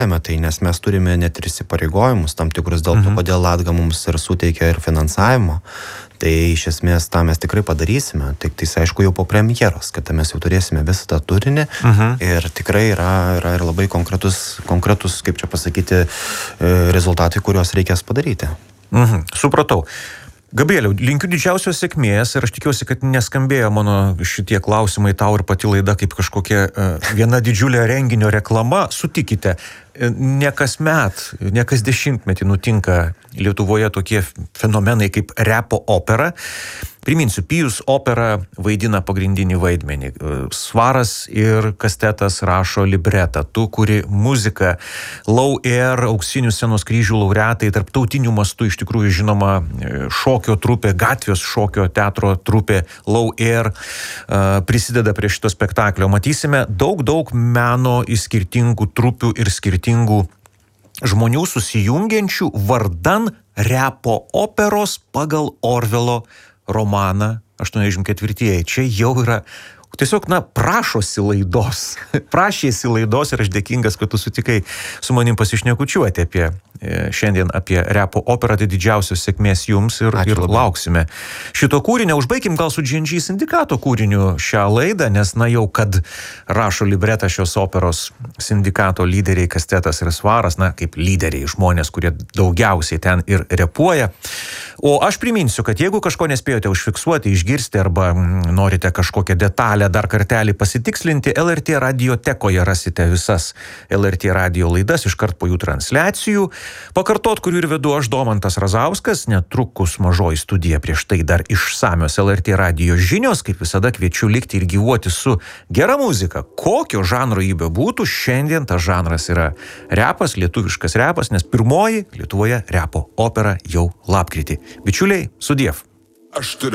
Tai nes mes turime net ir įsipareigojimus tam tikrus dėl to, kodėl Latga mums ir suteikia ir finansavimo. Tai iš esmės tą mes tikrai padarysime. Tik tai aišku jau po premjeros, kad mes jau turėsime visą tą turinį ir tikrai yra ir labai konkretus, kaip čia pasakyti, rezultatai, kuriuos reikės padaryti. Supratau. Gabrieliau, linkiu didžiausios sėkmės ir aš tikiuosi, kad neskambėjo mano šitie klausimai tau ir pati laida kaip kažkokia viena didžiulė renginio reklama. Sutikite, ne kasmet, ne kas dešimtmetį nutinka Lietuvoje tokie fenomenai kaip repo opera. Priminsiu, Pijus opera vaidina pagrindinį vaidmenį. Svaras ir Kastetas rašo libretą. Tu, kuri muzika, Low Air, auksinių scenos kryžių laureatai, tarptautiniu mastu iš tikrųjų žinoma šokio trupė, gatvės šokio teatro trupė Low Air prisideda prie šito spektaklio. Matysime daug meno iš skirtingų trupių ir skirtingų žmonių susijungiančių vardan repo operos pagal Orvelo romaną 84. Čia jau yra tiesiog, prašėsi laidos ir aš dėkingas, kad tu sutikai su manim pasišnekučiuoti šiandien apie repo operą. Tai didžiausios sėkmės jums ir lauksime šito kūrinio. Užbaikim gal su GNG sindikato kūriniu šią laidą, nes jau kad rašo libretą šios operos sindikato lyderiai Kastetas ir Svaras, kaip lyderiai, žmonės, kurie daugiausiai ten ir repuoja. O aš priminsiu, kad jeigu kažko nespėjote užfiksuoti, išgirsti arba norite kažkokią detalę dar kartelį pasitikslinti, LRT radiotekoje rasite visas LRT radio laidas iškart po jų transliacijų. Pakartot, kurių ir vedu aš, Domantas Razauskas, netrukus mažoji studija, prieš tai dar išsamios LRT radio žinios, kaip visada kviečiu likti ir gyvuoti su gera muzika. Kokio žanro jį bebūtų, šiandien tas žanras yra repas, lietuviškas repas, nes pirmoji Lietuvoje repo opera jau lapkritį. Bičiuliai, sudiev.